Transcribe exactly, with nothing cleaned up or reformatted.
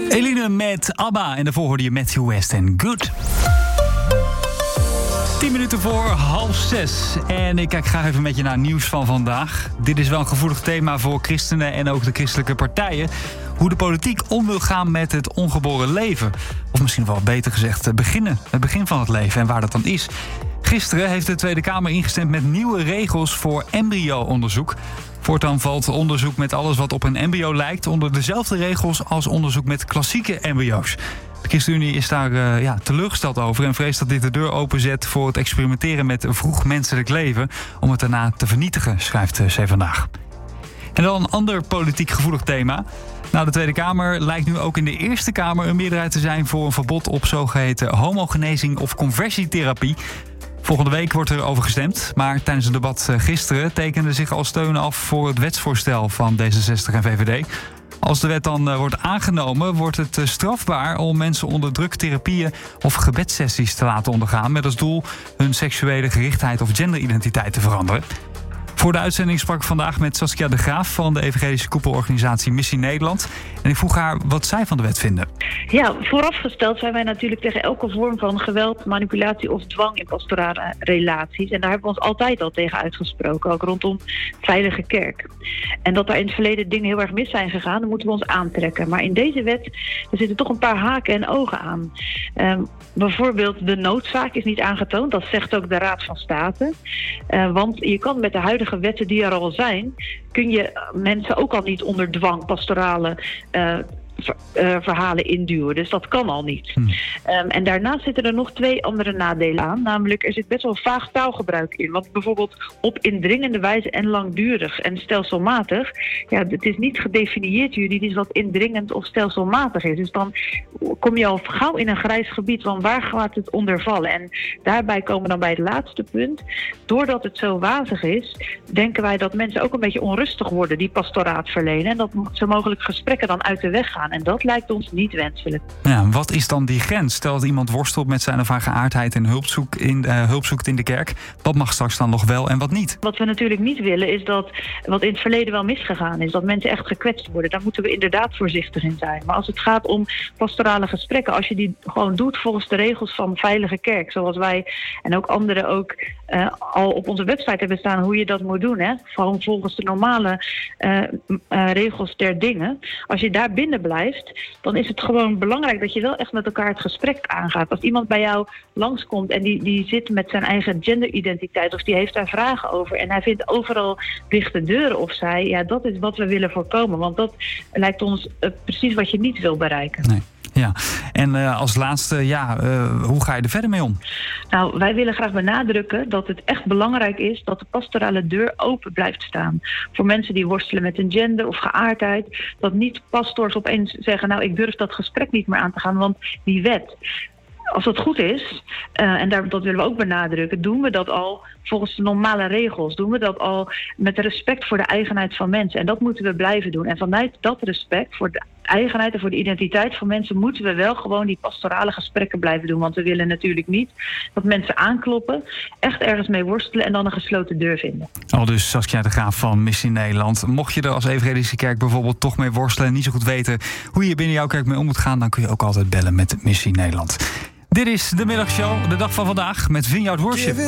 Eline met ABBA en daarvoor hoorde je Matthew West en Good. tien minuten voor half zes. En ik kijk graag even met je naar nieuws van vandaag. Dit is wel een gevoelig thema voor christenen en ook de christelijke partijen. Hoe de politiek om wil gaan met het ongeboren leven. Of misschien wel beter gezegd beginnen. Het begin van het leven en waar dat dan is. Gisteren heeft de Tweede Kamer ingestemd met nieuwe regels voor embryo-onderzoek. Voortaan valt onderzoek met alles wat op een embryo lijkt onder dezelfde regels als onderzoek met klassieke embryo's. De ChristenUnie is daar uh, ja, teleurgesteld over en vreest dat dit de deur openzet voor het experimenteren met vroeg menselijk leven om het daarna te vernietigen, schrijft zij vandaag. En dan een ander politiek gevoelig thema. Nou, de Tweede Kamer lijkt nu ook in de Eerste Kamer een meerderheid te zijn voor een verbod op zogeheten homogenezing of conversietherapie. Volgende week wordt er over gestemd, maar tijdens een debat gisteren tekende zich al steun af voor het wetsvoorstel van D zesenzestig en V V D. Als de wet dan uh, wordt aangenomen, wordt het uh, strafbaar om mensen onder druktherapieën of gebedssessies te laten ondergaan met als doel hun seksuele gerichtheid of genderidentiteit te veranderen. Voor de uitzending sprak ik vandaag met Saskia de Graaf van de evangelische koepelorganisatie Missie Nederland. En ik vroeg haar wat zij van de wet vinden. Ja, voorafgesteld zijn wij natuurlijk tegen elke vorm van geweld, manipulatie of dwang in pastorale relaties. En daar hebben we ons altijd al tegen uitgesproken, ook rondom Veilige Kerk. En dat daar in het verleden dingen heel erg mis zijn gegaan, dan moeten we ons aantrekken. Maar in deze wet er zitten toch een paar haken en ogen aan. Um, bijvoorbeeld de noodzaak is niet aangetoond, dat zegt ook de Raad van State. Uh, want je kan met de huidige wetten die er al zijn, kun je mensen ook al niet onder dwang pastorale uh, ver, uh, verhalen induwen. Dus dat kan al niet. Hmm. Um, en daarnaast zitten er nog twee andere nadelen aan. Namelijk, er zit best wel vaag taalgebruik in. Want bijvoorbeeld op indringende wijze en langdurig en stelselmatig. Ja, het is niet gedefinieerd juridisch wat indringend of stelselmatig is. Dus dan kom je al gauw in een grijs gebied van waar gaat het onder vallen. En daarbij komen we dan bij het laatste punt. Doordat het zo wazig is, denken wij dat mensen ook een beetje onrustig worden die pastoraat verlenen. En dat zo mogelijk gesprekken dan uit de weg gaan. En dat lijkt ons niet wenselijk. Ja, wat is dan die grens? Stel dat iemand worstelt met zijn of haar geaardheid en hulp zoekt in, uh, hulp zoekt in de kerk. Wat mag straks dan nog wel en wat niet? Wat we natuurlijk niet willen is dat, wat in het verleden wel misgegaan is, dat mensen echt gekwetst worden. Daar moeten we inderdaad voorzichtig in zijn. Maar als het gaat om pastorale gesprekken, als je die gewoon doet volgens de regels van Veilige Kerk, zoals wij en ook anderen ook uh, al op onze website hebben staan hoe je dat moet doen, hè? Gewoon volgens de normale uh, uh, regels der dingen. Als je daar binnen blijft, dan is het gewoon belangrijk dat je wel echt met elkaar het gesprek aangaat. Als iemand bij jou langskomt en die, die zit met zijn eigen genderidentiteit of die heeft daar vragen over en hij vindt overal dichte deuren of zij, ja, dat is wat we willen voorkomen. Want dat lijkt ons uh, precies wat je niet wil bereiken. Nee. Ja, en uh, als laatste, ja, uh, hoe ga je er verder mee om? Nou, wij willen graag benadrukken dat het echt belangrijk is dat de pastorale deur open blijft staan. Voor mensen die worstelen met een gender of geaardheid. Dat niet pastors opeens zeggen, nou, ik durf dat gesprek niet meer aan te gaan, want die wet. Als dat goed is, uh, en daar, dat willen we ook benadrukken, doen we dat al volgens de normale regels. Doen we dat al met respect voor de eigenheid van mensen. En dat moeten we blijven doen. En vanuit dat respect voor de eigenheid en voor de identiteit van mensen moeten we wel gewoon die pastorale gesprekken blijven doen. Want we willen natuurlijk niet dat mensen aankloppen, echt ergens mee worstelen en dan een gesloten deur vinden. Al dus Saskia de Graaf van Missie Nederland. Mocht je er als evangelische kerk bijvoorbeeld toch mee worstelen en niet zo goed weten hoe je binnen jouw kerk mee om moet gaan, dan kun je ook altijd bellen met Missie Nederland. Dit is de middagshow, de dag van vandaag met Vineyard Worship.